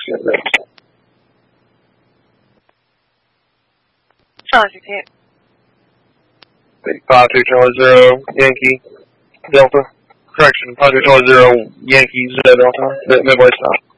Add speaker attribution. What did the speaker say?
Speaker 1: Roger, Kate.
Speaker 2: 52 Charlie 0 Yankee Delta. Correction, 52 Charlie 0 Yankee Delta. Midway stop.